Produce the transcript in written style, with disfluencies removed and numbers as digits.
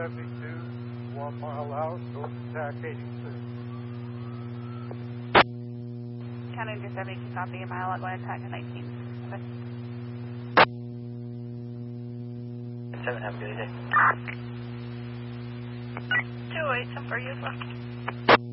72, 1 mile out, go attack 86. County 72, copy, a mile out, going to attack at 19. Okay. 7, have a good day. 208, some for you as well.